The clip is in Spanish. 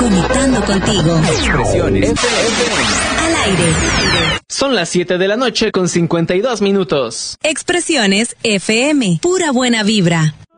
Conectando contigo. Expresiones Al aire. Son las 7 de la noche con 52 minutos. Expresiones FM. Pura buena vibra.